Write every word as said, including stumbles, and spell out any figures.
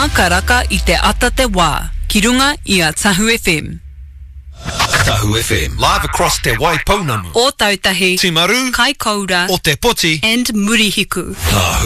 Nā ka raka I te ata te wā, ki runga I a Tahu F M. Tahu F M, live across Te Waipounamu, O Tautahi, Timaru, Kaikoura, o Te Poti, and Murihiku. Tahu.